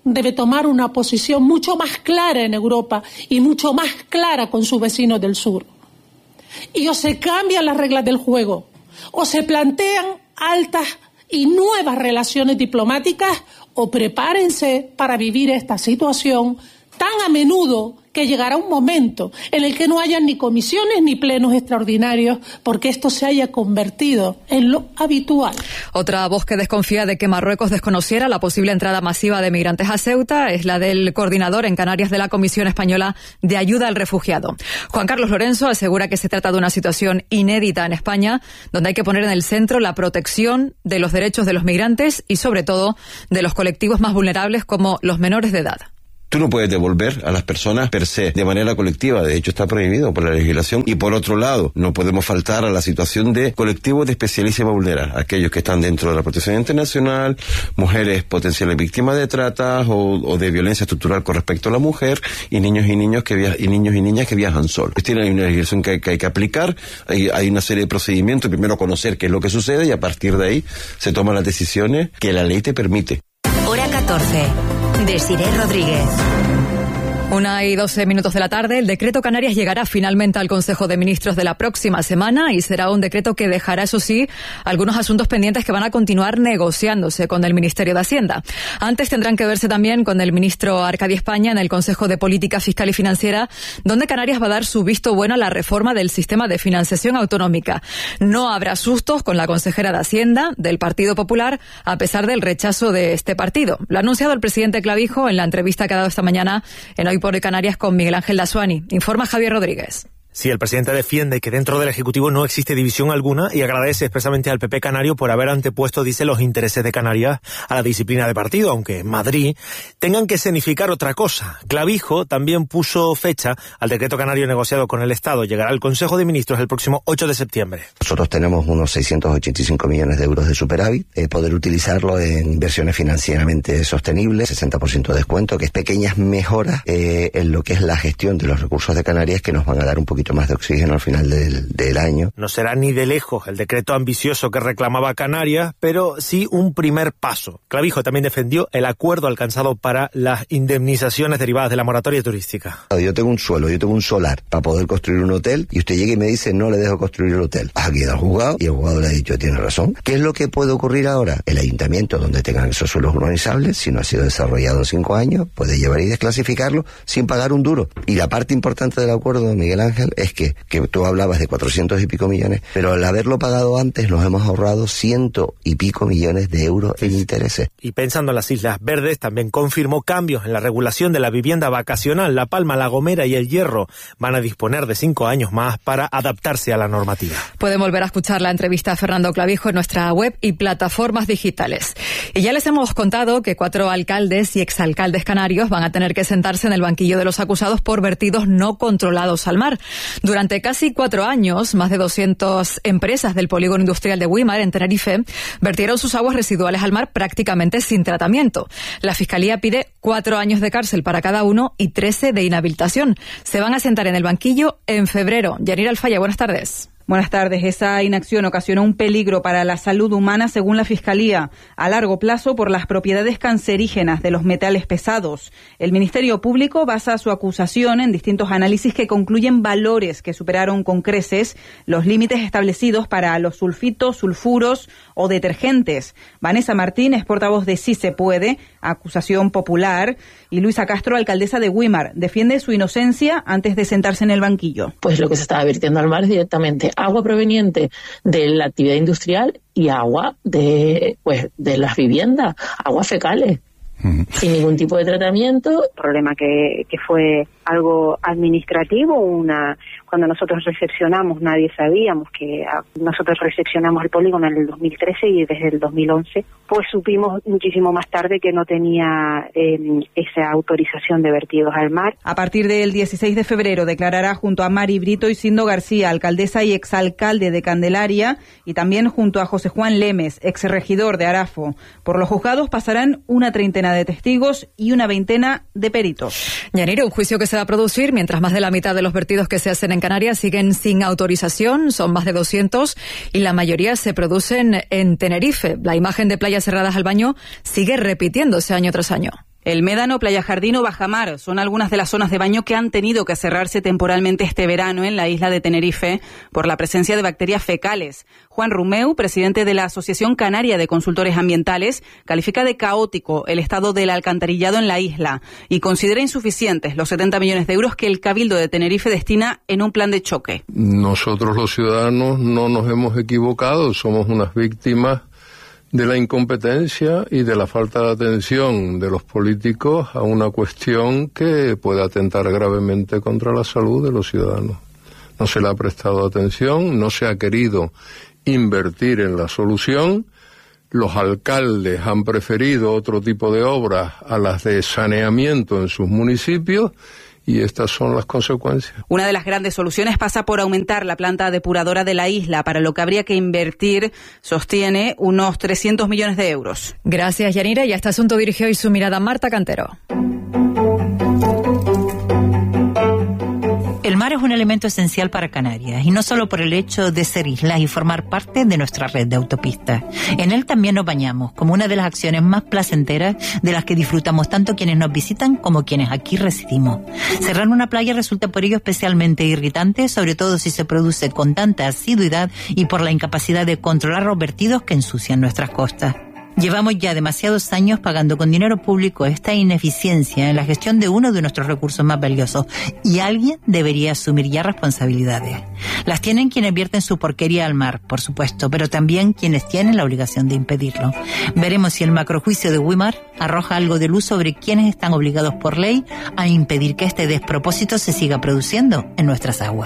debe tomar una posición mucho más clara en Europa y mucho más clara con sus vecinos del sur. Y o se cambian las reglas del juego, o se plantean altas y nuevas relaciones diplomáticas, o prepárense para vivir esta situación tan a menudo que llegará un momento en el que no haya ni comisiones ni plenos extraordinarios, porque esto se haya convertido en lo habitual.
Otra voz que desconfía de que Marruecos desconociera la posible entrada masiva de migrantes a Ceuta es la del coordinador en Canarias de la Comisión Española de Ayuda al Refugiado. Juan Carlos Lorenzo asegura que se trata de una situación inédita en España, donde hay que poner en el centro la protección de los derechos de los migrantes y, sobre todo, de los colectivos más vulnerables como los menores de edad.
Tú no puedes devolver a las personas per se, de manera colectiva, de hecho está prohibido por la legislación. Y por otro lado, no podemos faltar a la situación de colectivos de especialísima vulnerabilidad, aquellos que están dentro de la protección internacional, mujeres potenciales víctimas de trata o, o de violencia estructural con respecto a la mujer, y niños y niños que via- y niños y niñas que viajan solos. Pues tiene una legislación que, que hay que aplicar, hay, hay una serie de procedimientos, primero conocer qué es lo que sucede y a partir de ahí se toman las decisiones que la ley te permite.
Hora catorce. Desiree Rodríguez.
Una y doce minutos de la tarde, el decreto Canarias llegará finalmente al Consejo de Ministros de la próxima semana y será un decreto que dejará, eso sí, algunos asuntos pendientes que van a continuar negociándose con el Ministerio de Hacienda. Antes tendrán que verse también con el ministro Arcadi España en el Consejo de Política Fiscal y Financiera, donde Canarias va a dar su visto bueno a la reforma del sistema de financiación autonómica. No habrá sustos con la consejera de Hacienda del Partido Popular, a pesar del rechazo de este partido. Lo ha anunciado el presidente Clavijo en la entrevista que ha dado esta mañana en Hoy por Hoy Canarias con Miguel Ángel Dasuani. Informa Javier Rodríguez.
Sí, el presidente defiende que dentro del Ejecutivo no existe división alguna y agradece expresamente al P P canario por haber antepuesto, dice, los intereses de Canarias a la disciplina de partido, aunque en Madrid tengan que escenificar otra cosa. Clavijo también puso fecha al decreto canario negociado con el Estado. Llegará al Consejo de Ministros el próximo ocho de septiembre.
Nosotros tenemos unos seiscientos ochenta y cinco millones de euros de superávit, eh, poder utilizarlo en inversiones financieramente sostenibles, sesenta por ciento de descuento, que es pequeñas mejoras eh, en lo que es la gestión de los recursos de Canarias que nos van a dar un poquito más de oxígeno al final del, del año.
No será ni de lejos el decreto ambicioso que reclamaba Canarias, pero sí un primer paso. Clavijo también defendió el acuerdo alcanzado para las indemnizaciones derivadas de la moratoria turística.
Yo tengo un suelo, yo tengo un solar para poder construir un hotel y usted llega y me dice no le dejo construir el hotel. Aquí ido al juzgado y el juzgado le ha dicho tiene razón. ¿Qué es lo que puede ocurrir ahora? El ayuntamiento, donde tengan esos suelos urbanizables, si no ha sido desarrollado en cinco años, puede llevar y desclasificarlo sin pagar un duro. Y la parte importante del acuerdo, Miguel Ángel, es que, que tú hablabas de cuatrocientos y pico millones, pero al haberlo pagado antes nos hemos ahorrado ciento y pico millones de euros en intereses.
Y pensando en las Islas Verdes, también confirmó cambios en la regulación de la vivienda vacacional. La Palma, La Gomera y El Hierro van a disponer de cinco años más para adaptarse a la normativa.
Pueden volver a escuchar la entrevista a Fernando Clavijo en nuestra web y plataformas digitales. Y ya les hemos contado que cuatro alcaldes y exalcaldes canarios van a tener que sentarse en el banquillo de los acusados por vertidos no controlados al mar. Durante casi cuatro años, más de doscientas empresas del polígono industrial de Güímar, en Tenerife, vertieron sus aguas residuales al mar prácticamente sin tratamiento. La Fiscalía pide cuatro años de cárcel para cada uno y trece de inhabilitación. Se van a sentar en el banquillo en febrero. Yanira Alfaya, buenas tardes.
Buenas tardes. Esa inacción ocasionó un peligro para la salud humana, según la Fiscalía, a largo plazo por las propiedades cancerígenas de los metales pesados. El Ministerio Público basa su acusación en distintos análisis que concluyen valores que superaron con creces los límites establecidos para los sulfitos, sulfuros o detergentes. Vanessa Martín es portavoz de Sí se puede, acusación popular, y Luisa Castro, alcaldesa de Güímar, defiende su inocencia antes de sentarse en el banquillo.
Pues lo que se estaba vertiendo al mar es directamente agua proveniente de la actividad industrial y agua de pues de las viviendas, aguas fecales. Sin ningún tipo de tratamiento.
Problema que, que fue algo administrativo, una cuando nosotros recepcionamos nadie sabíamos que a, nosotros recepcionamos el polígono en el dos mil trece y desde el dos mil once pues supimos muchísimo más tarde que no tenía eh, esa autorización de vertidos al mar.
A partir del dieciséis de febrero declarará junto a Mari Brito y Sindo García, alcaldesa y exalcalde de Candelaria, y también junto a José Juan Lemes, exregidor de Arafo. Por los juzgados pasarán una treintena de testigos y una veintena de peritos.
Yanira, un juicio que se va a producir mientras más de la mitad de los vertidos que se hacen en Canarias siguen sin autorización, son más de doscientos, y la mayoría se producen en Tenerife. La imagen de playas cerradas al baño sigue repitiéndose año tras año.
El Médano, Playa Jardín o Bajamar son algunas de las zonas de baño que han tenido que cerrarse temporalmente este verano en la isla de Tenerife por la presencia de bacterias fecales. Juan Rumeu, presidente de la Asociación Canaria de Consultores Ambientales, califica de caótico el estado del alcantarillado en la isla y considera insuficientes los setenta millones de euros que el Cabildo de Tenerife destina en un plan de choque.
Nosotros los ciudadanos no nos hemos equivocado, somos unas víctimas de la incompetencia y de la falta de atención de los políticos a una cuestión que puede atentar gravemente contra la salud de los ciudadanos. No se le ha prestado atención, no se ha querido invertir en la solución, los alcaldes han preferido otro tipo de obras a las de saneamiento en sus municipios, y estas son las consecuencias.
Una de las grandes soluciones pasa por aumentar la planta depuradora de la isla, para lo que habría que invertir, sostiene, unos trescientos millones de euros.
Gracias, Yanira. Y a este asunto dirigió hoy su mirada Marta Cantero.
El mar es un elemento esencial para Canarias, y no solo por el hecho de ser islas y formar parte de nuestra red de autopistas. En él también nos bañamos, como una de las acciones más placenteras de las que disfrutamos tanto quienes nos visitan como quienes aquí residimos. Cerrar una playa resulta por ello especialmente irritante, sobre todo si se produce con tanta asiduidad y por la incapacidad de controlar los vertidos que ensucian nuestras costas. Llevamos ya demasiados años pagando con dinero público esta ineficiencia en la gestión de uno de nuestros recursos más valiosos, y alguien debería asumir ya responsabilidades. Las tienen quienes vierten su porquería al mar, por supuesto, pero también quienes tienen la obligación de impedirlo. Veremos si el macrojuicio de Wimar arroja algo de luz sobre quienes están obligados por ley a impedir que este despropósito se siga produciendo en nuestras aguas.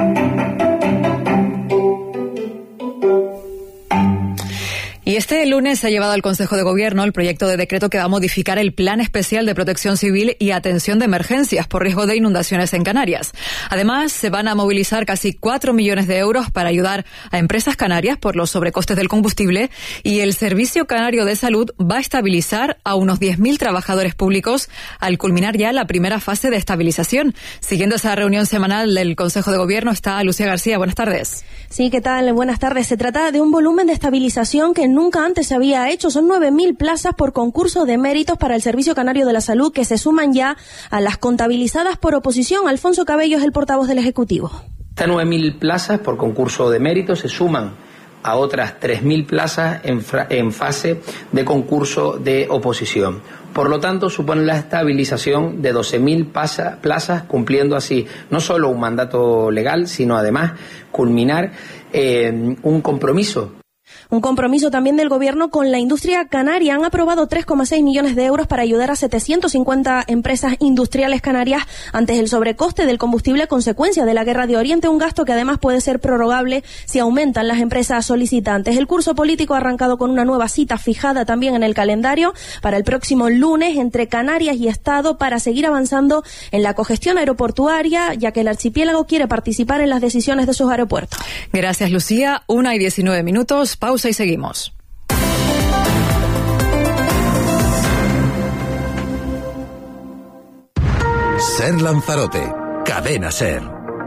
Y este lunes se ha llevado al Consejo de Gobierno el proyecto de decreto que va a modificar el Plan Especial de Protección Civil y Atención de Emergencias por riesgo de inundaciones en Canarias. Además, se van a movilizar casi cuatro millones de euros para ayudar a empresas canarias por los sobrecostes del combustible, y el Servicio Canario de Salud va a estabilizar a unos diez mil trabajadores públicos al culminar ya la primera fase de estabilización. Siguiendo esa reunión semanal del Consejo de Gobierno está Lucía García. Buenas tardes.
Sí, ¿qué tal? Buenas tardes. Se trata de un volumen de estabilización que nunca antes se había hecho. Son nueve mil plazas por concurso de méritos para el Servicio Canario de la Salud, que se suman ya a las contabilizadas por oposición. Alfonso Cabello es el portavoz del Ejecutivo.
Estas nueve mil plazas por concurso de méritos se suman a otras tres mil plazas en, en fase de concurso de oposición. Por lo tanto, supone la estabilización de doce mil plazas, cumpliendo así no solo un mandato legal, sino además culminar eh, un compromiso.
Un compromiso también del Gobierno con la industria canaria. Han aprobado tres coma seis millones de euros para ayudar a setecientas cincuenta empresas industriales canarias ante el sobrecoste del combustible a consecuencia de la guerra de Oriente, un gasto que además puede ser prorrogable si aumentan las empresas solicitantes. El curso político ha arrancado con una nueva cita fijada también en el calendario para el próximo lunes entre Canarias y Estado para seguir avanzando en la cogestión aeroportuaria, ya que el archipiélago quiere participar en las decisiones de sus aeropuertos.
Gracias, Lucía. Una y diecinueve minutos. Pausa y seguimos.
Ser Lanzarote, Cadena Ser.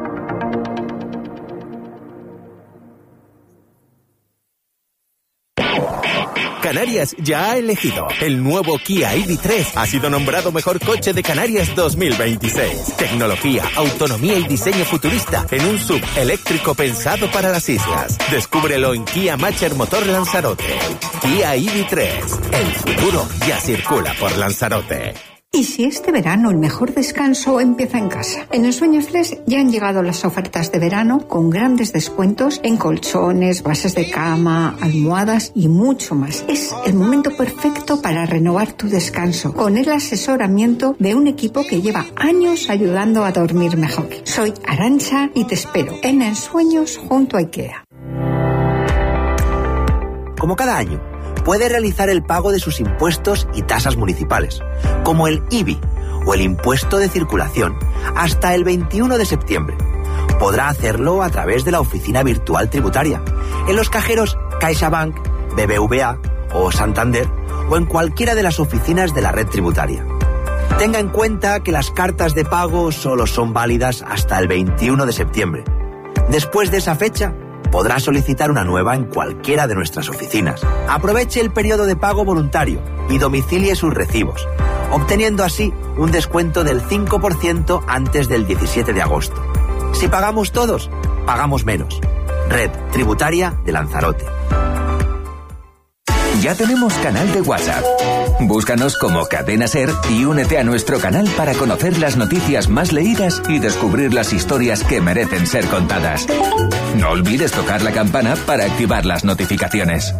Canarias ya ha elegido. El nuevo Kia E V tres ha sido nombrado mejor coche de Canarias dos mil veintiséis. Tecnología, autonomía y diseño futurista en un sub eléctrico pensado para las islas. Descúbrelo en Kia Macher Motor Lanzarote. Kia E V tres. El futuro ya circula por Lanzarote.
¿Y si este verano el mejor descanso empieza en casa? En El Sueño Flex ya han llegado las ofertas de verano con grandes descuentos en colchones, bases de cama, almohadas y mucho más. Es el momento perfecto para renovar tu descanso con el asesoramiento de un equipo que lleva años ayudando a dormir mejor. Soy Arantxa y te espero en En Sueños junto a IKEA.
Como cada año, puede realizar el pago de sus impuestos y tasas municipales, como el I B I o el impuesto de circulación, hasta el veintiuno de septiembre. Podrá hacerlo a través de la oficina virtual tributaria, en los cajeros CaixaBank, B B V A o Santander, o en cualquiera de las oficinas de la red tributaria. Tenga en cuenta que las cartas de pago solo son válidas hasta el veintiuno de septiembre. Después de esa fecha, podrá solicitar una nueva en cualquiera de nuestras oficinas. Aproveche el periodo de pago voluntario y domicilie sus recibos, obteniendo así un descuento del cinco por ciento antes del diecisiete de agosto. Si pagamos todos, pagamos menos. Red Tributaria de Lanzarote.
Ya tenemos canal de WhatsApp. Búscanos como Cadena Ser y únete a nuestro canal para conocer las noticias más leídas y descubrir las historias que merecen ser contadas. No olvides tocar la campana para activar las notificaciones.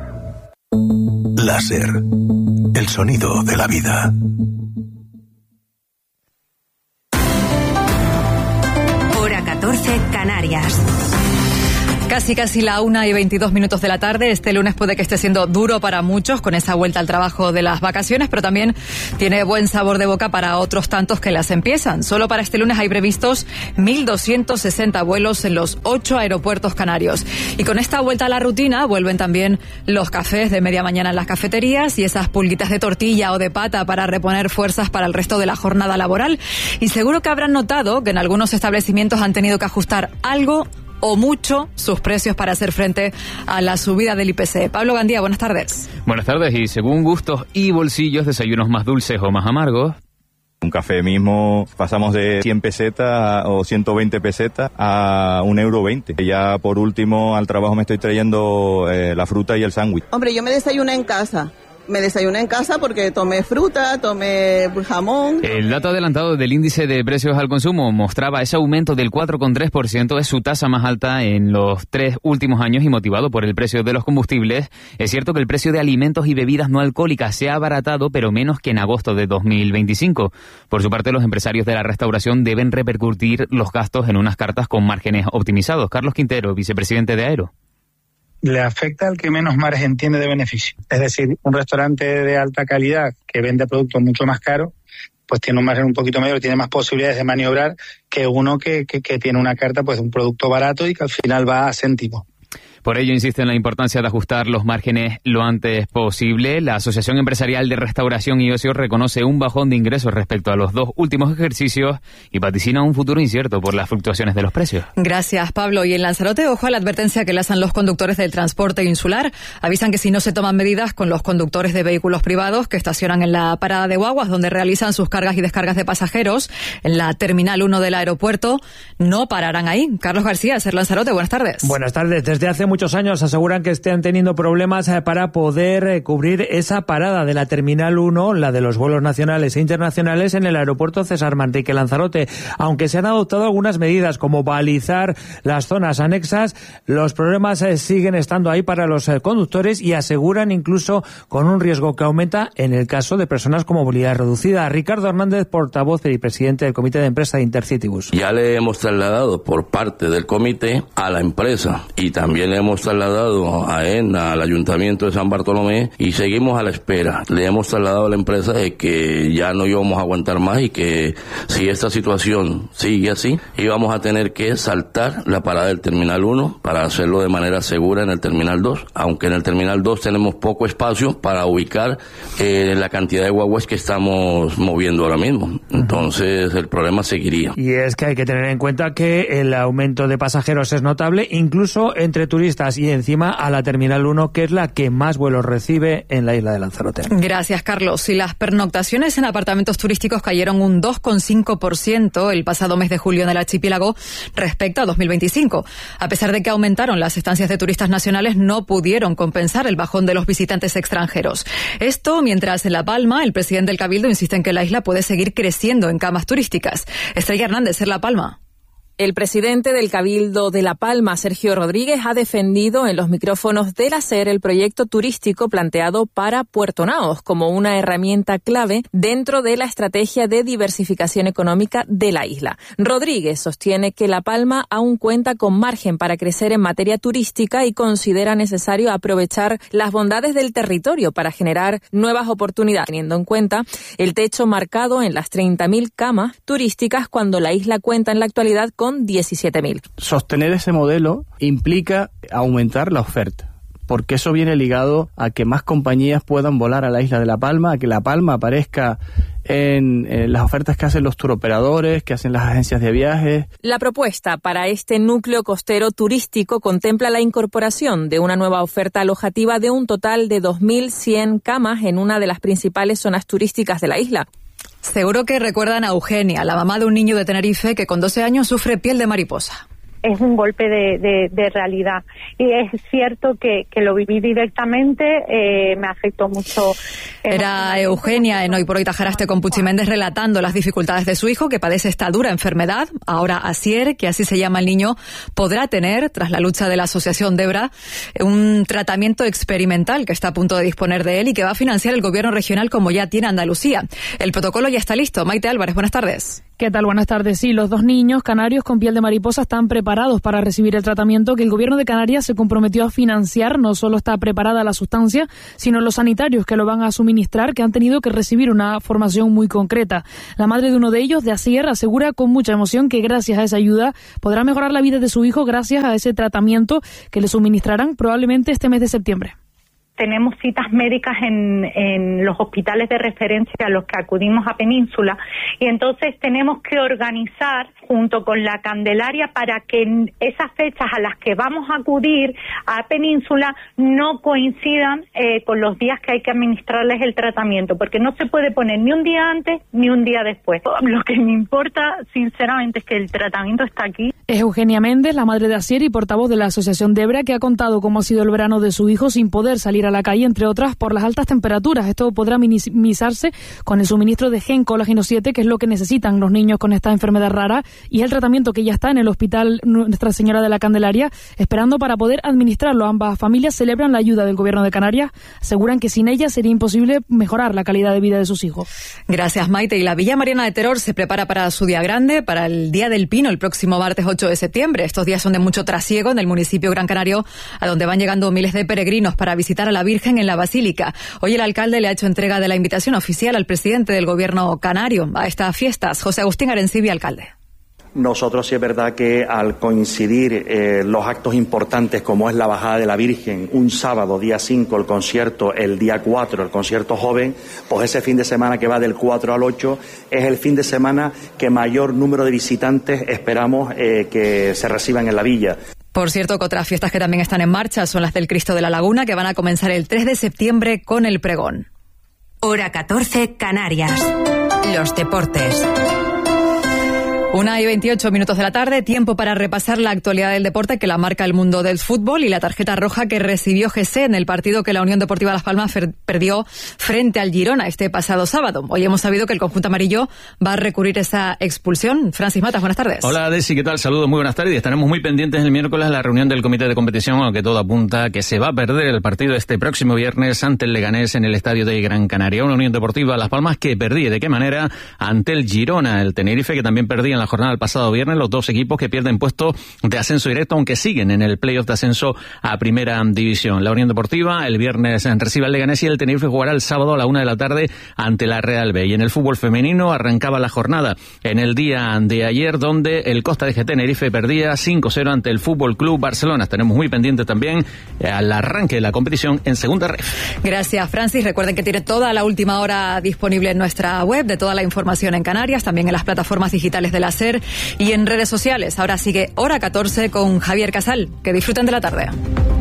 Láser, el sonido de la vida.
Hora catorce, Canarias.
Casi casi la una y veintidós minutos de la tarde. Este lunes puede que esté siendo duro para muchos con esa vuelta al trabajo de las vacaciones, pero también tiene buen sabor de boca para otros tantos que las empiezan. Solo para este lunes hay previstos mil doscientos sesenta vuelos en los ocho aeropuertos canarios. Y con esta vuelta a la rutina vuelven también los cafés de media mañana en las cafeterías y esas pulguitas de tortilla o de pata para reponer fuerzas para el resto de la jornada laboral. Y seguro que habrán notado que en algunos establecimientos han tenido que ajustar algo o mucho sus precios para hacer frente a la subida del I P C. Pablo Gandía, buenas tardes.
Buenas tardes, y según gustos y bolsillos, desayunos más dulces o más amargos.
Un café mismo pasamos de cien pesetas o ciento veinte pesetas a un euro veinte. Ya por último al trabajo me estoy trayendo eh, la fruta y el sándwich.
Hombre, yo me desayuné en casa. Me desayuné en casa porque tomé fruta, tomé jamón.
El dato adelantado del índice de precios al consumo mostraba ese aumento del cuatro coma tres por ciento, es su tasa más alta en los tres últimos años y motivado por el precio de los combustibles. Es cierto que el precio de alimentos y bebidas no alcohólicas se ha abaratado, pero menos que en agosto de dos mil veinticinco. Por su parte, los empresarios de la restauración deben repercutir los gastos en unas cartas con márgenes optimizados. Carlos Quintero, vicepresidente de Aero.
Le afecta al que menos margen tiene de beneficio. Es decir, un restaurante de alta calidad que vende productos mucho más caros, pues tiene un margen un poquito mayor, tiene más posibilidades de maniobrar que uno que, que, que tiene una carta pues de un producto barato y que al final va a céntimos.
Por ello insiste en la importancia de ajustar los márgenes lo antes posible. La Asociación Empresarial de Restauración y Ocio reconoce un bajón de ingresos respecto a los dos últimos ejercicios y vaticina un futuro incierto por las fluctuaciones de los precios.
Gracias, Pablo. Y en Lanzarote, ojo a la advertencia que lanzan los conductores del transporte insular. Avisan que si no se toman medidas con los conductores de vehículos privados que estacionan en la parada de guaguas donde realizan sus cargas y descargas de pasajeros en la Terminal uno del aeropuerto, no pararán ahí. Carlos García, Ser Lanzarote, buenas tardes.
Buenas tardes. Desde hace muchos años aseguran que estén teniendo problemas para poder cubrir esa parada de la Terminal uno, la de los vuelos nacionales e internacionales en el aeropuerto César Manrique Lanzarote. Aunque se han adoptado algunas medidas como balizar las zonas anexas, los problemas siguen estando ahí para los conductores y aseguran incluso con un riesgo que aumenta en el caso de personas con movilidad reducida. Ricardo Hernández, portavoz y presidente del Comité de Empresa de Intercitybus.
Ya le hemos trasladado por parte del comité a la empresa y también le hemos trasladado a ENA, al Ayuntamiento de San Bartolomé, y seguimos a la espera. Le hemos trasladado a la empresa de que ya no íbamos a aguantar más y que si esta situación sigue así, íbamos a tener que saltar la parada del Terminal uno para hacerlo de manera segura en el Terminal dos, aunque en el Terminal dos tenemos poco espacio para ubicar eh, la cantidad de guaguas que estamos moviendo ahora mismo. Entonces el problema seguiría.
Y es que hay que tener en cuenta que el aumento de pasajeros es notable, incluso entre turistas, y encima a la Terminal uno, que es la que más vuelos recibe en la isla de Lanzarote.
Gracias, Carlos. Y las pernoctaciones en apartamentos turísticos cayeron un dos coma cinco por ciento el pasado mes de julio en el archipiélago respecto a dos mil veinticinco. A pesar de que aumentaron las estancias de turistas nacionales, no pudieron compensar el bajón de los visitantes extranjeros. Esto mientras en La Palma el presidente del Cabildo insiste en que la isla puede seguir creciendo en camas turísticas. Estrella Hernández, Ser La Palma.
El presidente del Cabildo de La Palma, Sergio Rodríguez, ha defendido en los micrófonos del SER el proyecto turístico planteado para Puerto Naos como una herramienta clave dentro de la estrategia de diversificación económica de la isla. Rodríguez sostiene que La Palma aún cuenta con margen para crecer en materia turística y considera necesario aprovechar las bondades del territorio para generar nuevas oportunidades, teniendo en cuenta el techo marcado en las treinta mil camas turísticas cuando la isla cuenta en la actualidad con con diecisiete mil.
Sostener ese modelo implica aumentar la oferta.
porque eso viene ligado a que más compañías puedan volar a la isla de La Palma, a que La Palma aparezca en, en las ofertas que hacen los turoperadores, que hacen las agencias de viajes.
La propuesta para este núcleo costero turístico contempla la incorporación de una nueva oferta alojativa de un total de dos mil cien camas en una de las principales zonas turísticas de la isla.
Seguro que recuerdan a Eugenia, la mamá de un niño de Tenerife que con doce años sufre piel de mariposa.
Es un golpe de, de, de realidad y es cierto que, que lo viví directamente, eh, me afectó mucho.
Era Eugenia en Hoy por Hoy Tajaraste con Puchi Méndez relatando las dificultades de su hijo que padece esta dura enfermedad. Ahora Asier, que así se llama el niño, podrá tener, tras la lucha de la Asociación Debra, un tratamiento experimental que está a punto de disponer de él y que va a financiar el gobierno regional como ya tiene Andalucía. El protocolo ya está listo. Maite Álvarez, buenas tardes.
¿Qué tal? Buenas tardes. Sí, los dos niños canarios con piel de mariposa están preparados para recibir el tratamiento que el gobierno de Canarias se comprometió a financiar. No solo está preparada la sustancia, sino los sanitarios que lo van a suministrar, que han tenido que recibir una formación muy concreta. La madre de uno de ellos, de Asier, asegura con mucha emoción que gracias a esa ayuda podrá mejorar la vida de su hijo gracias a ese tratamiento que le suministrarán probablemente este mes de septiembre.
Tenemos citas médicas en, en los hospitales de referencia a los que acudimos a Península y entonces tenemos que organizar junto con la Candelaria para que esas fechas a las que vamos a acudir a Península no coincidan eh, con los días que hay que administrarles el tratamiento, porque no se puede poner ni un día antes ni un día después. Lo que me importa sinceramente es que el tratamiento está aquí.
Es Eugenia Méndez, la madre de Asier y portavoz de la Asociación Debra, que ha contado cómo ha sido el verano de su hijo sin poder salir a la calle, entre otras por las altas temperaturas. Esto podrá minimizarse con el suministro de Gen Colágeno siete, que es lo que necesitan los niños con esta enfermedad rara, y el tratamiento que ya está en el Hospital Nuestra Señora de la Candelaria, esperando para poder administrarlo. Ambas familias celebran la ayuda del Gobierno de Canarias, aseguran que sin ella sería imposible mejorar la calidad de vida de sus hijos.
Gracias, Maite. Y la Villa Mariana de Teror se prepara para su día grande, para el Día del Pino, el próximo martes ocho de septiembre. Estos días son de mucho trasiego en el municipio Gran Canario, a donde van llegando miles de peregrinos para visitar a la Virgen en la Basílica. Hoy el alcalde le ha hecho entrega de la invitación oficial al presidente del Gobierno canario a estas fiestas. José Agustín Arencibia, alcalde.
Nosotros sí es verdad que al coincidir eh, los actos importantes como es la bajada de la Virgen, un sábado, día cinco, el concierto, el día cuatro, el concierto joven, pues ese fin de semana que va del cuatro al ocho es el fin de semana que mayor número de visitantes esperamos eh, que se reciban en la villa.
Por cierto, que otras fiestas que también están en marcha son las del Cristo de la Laguna, que van a comenzar el tres de septiembre con el pregón.
Hora catorce, Canarias. Los deportes.
Una y veintiocho minutos de la tarde, tiempo para repasar la actualidad del deporte que la marca el mundo del fútbol y la tarjeta roja que recibió G C en el partido que la Unión Deportiva Las Palmas perdió frente al Girona este pasado sábado. Hoy hemos sabido que el conjunto amarillo va a recurrir esa expulsión. Francis Matas, buenas tardes.
Hola, Desi, ¿qué tal? Saludos, muy buenas tardes. Estaremos muy pendientes el miércoles a la reunión del comité de competición, aunque todo apunta a que se va a perder el partido este próximo viernes ante el Leganés en el estadio de Gran Canaria. Una Unión Deportiva Las Palmas que perdía, ¿de qué manera? Ante el Girona, el Tenerife, que también perdía en la jornada del pasado viernes, los dos equipos que pierden puesto de ascenso directo, aunque siguen en el playoff de ascenso a Primera División. La Unión Deportiva el viernes recibe al Leganés y el Tenerife jugará el sábado a la una de la tarde ante la Real B. Y en el fútbol femenino arrancaba la jornada en el día de ayer, donde el Costa de Tenerife perdía cinco cero ante el Fútbol Club Barcelona. Estaremos muy pendientes también al arranque de la competición en Segunda Ref.
Gracias, Francis. Recuerden que tiene toda la última hora disponible en nuestra web, de toda la información en Canarias, también en las plataformas digitales de la SER y en redes sociales. Ahora sigue Hora catorce con Javier Casal. Que disfruten de la tarde.